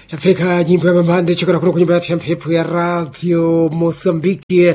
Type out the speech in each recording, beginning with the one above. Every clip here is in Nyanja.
Yafika nyimbo ya mambande chokera kuno kunyimbo ya mphepo ya Radio Mozambique.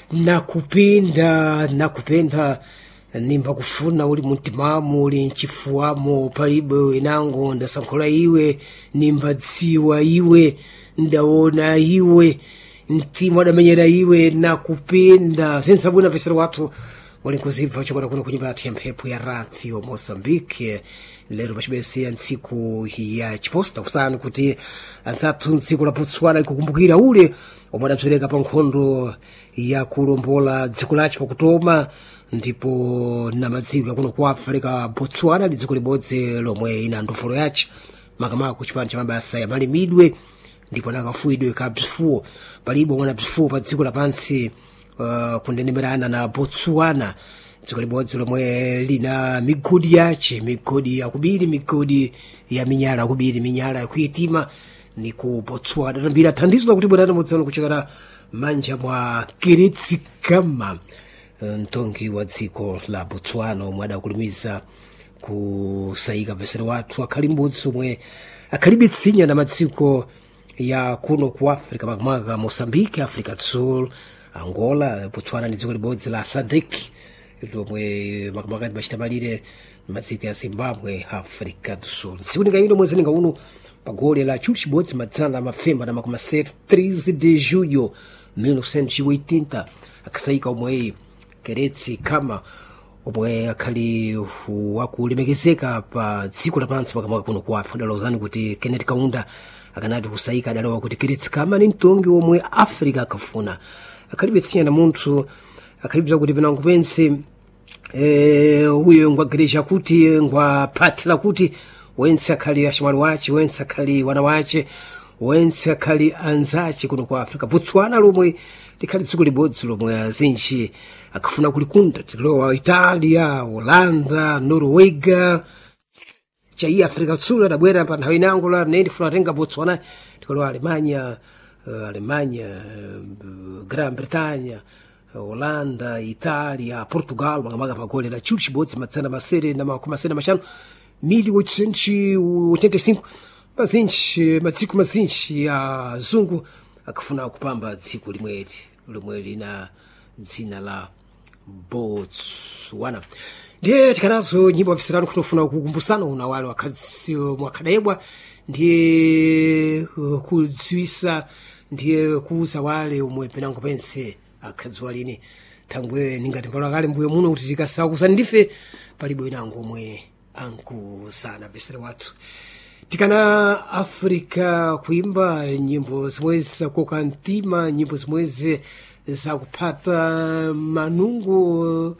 Nakupenda nimba kufuna uli muntimamu uli nchifuamo palibe inango ndasankhula iwe nimba dziwa iwe ndaona iwe ntima damenyera iwe nakupenda sensabuna pesera watu walikuzibva chokora kuno kunyimba ya mphepo ya Radio Mozambique. Lero pachibese ntsiku ya chiposta kusana kuti anzathu ntsiku la Botswana ikukumbukira ule omwe adapsereka pa nkhondo ya kulombola dziko lace pakutoma ndipo na madziko yakuno ku Africa. Botswana ndi dziko libodzi lomwe ina ndofolo yace makamaka ku chipani cha mabasa ya malimidwe ndipo nakafuidwe ka bzifuwo palibe omwe na bzifuwo pa dziko lapansi kundenemerana na Botswana, dziko libodzi lomwe lina migodi yace, migodi yakubiri, migodi ya minyala yakubiri, minyala yakuitima ni ku Botswana. Tambira thandizo lakuti bwerana motsano kuchokera manja mwa Keretsi Khama, mtongi wa dziko la Botswana omwe adakulumiza kusayika pesera watu akhali mbudzi omwe akhalibe tsinya na madziko ya kuno ku Africa makamaka Mozambique, Africa do Sul, Angola. Botswana ndi dziko libodzi la SADC lomwe makamaka ndimachitamalire madziko ya Zimbabwe, Africa do Sul. Tsiku lingaino mwezi linga uno pagole la chuli chibodzi madzana mafemba na makumi 13 de julho 1980 akasayika omwe Keretsi Khama omwe akhali wakulemekezeka pa dziko lapansi makamaka kuno ku Africa. Dalozani kuti Kenneth Kaunda akanati kusayika adalowa kuti Keretsi Khama ni mtongi omwe Africa akafuna akhalibe tsinya na munthu akhalibe kuti pinango pense uyo ngwagereja kuti ngwaphathira kuti wense akhali ashimali wace, wense akhali wana wace, wense akhali anzace kuno ku Africa. Botswana lomwe likhali dziko libodzi lomwe azinji akafuna kulikunda tilowa Italia, Holanda, Norwega chai Africa do Sul adabwera pa nthawi inango la nendi funa tenga Botswana tikalowa Alemanya, Gran Bretagna, Holanda, Italia, Portugal makamaka pagole la chuli chibodzi madzana masere na makumi asere na mashanu 1885 mazinji madziko mazinji ya zungu akafuna kupamba dziko limweli lomwe lina dzina la Botswana. Ndiye tikanazo nyimbo afiserano kutofuna kukumbusana una wale wakadzi mwakadebwa ndiye kudziwisa ndiye kuuza wale omwe penango pense akhadziwa lini thangwe ningati mbalo akale mbuyo muno kuti tikasakusana ndife palibe inango omwe ankusana pesera watu. Tikana Africa kuimba nyimbo zimwezi zakoka ntima, nyimbo zimwezi zakupata manungo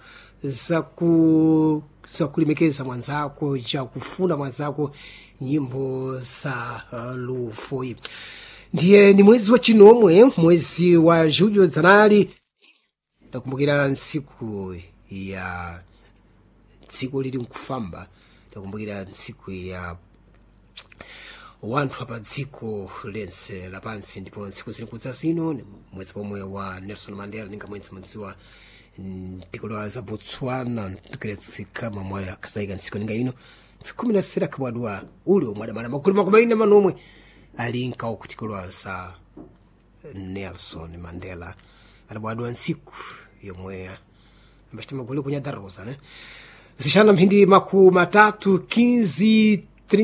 zakulimekeza mwanzako, kufuna mwanzako, nyimbo za lufoi. Ndiye ni mwezi wa chinomwe, mwezi wa Julho zanali ndakumbukira nsiku ya dziko lili nkufamba, ndakumbukira nsiku ya wanthu apa dziko lense lapansi ndipo nsiku zili kudza zino mwezi pomwe wa Nelson Mandela ninga mwezi mdziwa ndikolo za Botswana Keretsi Khama mwali akasayika nsiku ninga ino nsiku 16 kabwadwa ule omwe adamala makulu makumi ine manomwe ali nkawo kutikolo za Nelson Mandela adabwadwa nsiku yomwe ambashita magole kunyada rosa ne zishana mphindi makumi 3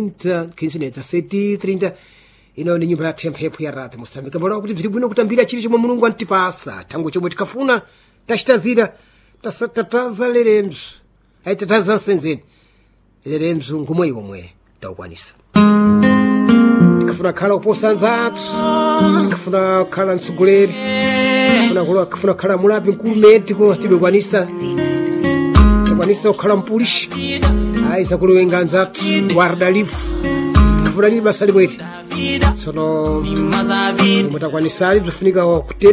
15 ino ni nyumba ya mphepo ya Radio Mozambique. Mbona kuti bziri bwino kutambira chili chomwe Mulungu antipasa tango chomwe tikafuna tachitazira tataza leremzu aitataza senzeni leremzu ngumwe yomwe taukwanisa tikafuna khala uposa nzathu, tikafuna khala mtsogoleri, tikafuna khala mulapi mkulu mediko tidokwanisa kukhala mpulishi aiza kuliwenga nzathu warda lifu kufuna lili basa limweti tsono mutakwanisali bzifunika kutenda